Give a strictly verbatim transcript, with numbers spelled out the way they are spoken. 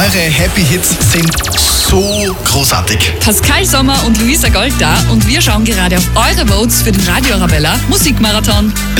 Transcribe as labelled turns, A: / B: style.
A: Eure Happy Hits sind so großartig.
B: Pascal Sommer und Luisa Gold da und wir schauen gerade auf eure Votes für den Radio Arabella Musikmarathon.